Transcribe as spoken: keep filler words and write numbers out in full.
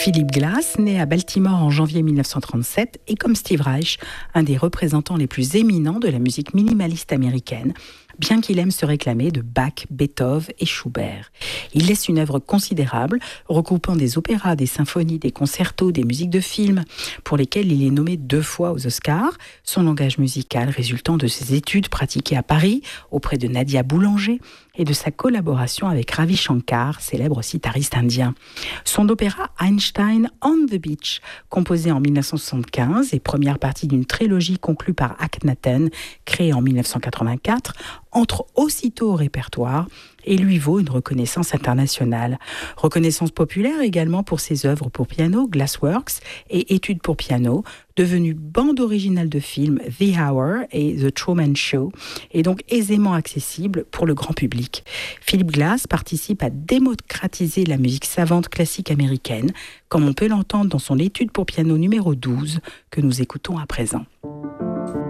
Philip Glass, né à Baltimore en janvier mille neuf cent trente-sept, est comme Steve Reich, un des représentants les plus éminents de la musique minimaliste américaine, bien qu'il aime se réclamer de Bach, Beethoven et Schubert. Il laisse une œuvre considérable, regroupant des opéras, des symphonies, des concertos, des musiques de films, pour lesquels il est nommé deux fois aux Oscars, son langage musical résultant de ses études pratiquées à Paris, auprès de Nadia Boulanger, et de sa collaboration avec Ravi Shankar, célèbre sitariste indien. Son opéra Einstein on the Beach, composé en mille neuf cent soixante-quinze et première partie d'une trilogie conclue par Akhenaten, créée en mille neuf cent quatre-vingt-quatre, entre aussitôt au répertoire et lui vaut une reconnaissance internationale. Reconnaissance populaire également pour ses œuvres pour piano, Glassworks et Études pour piano, devenues bande originale de films The Hour et The Truman Show, et donc aisément accessible pour le grand public. Philip Glass participe à démocratiser la musique savante classique américaine, comme on peut l'entendre dans son Étude pour piano numéro douze, que nous écoutons à présent.